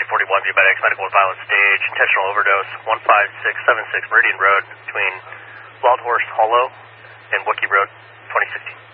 241, Diabetic Medical with Violent Stage, intentional overdose, 15676 Meridian Road between Wild Horse Hollow and Wookie Road, 2016.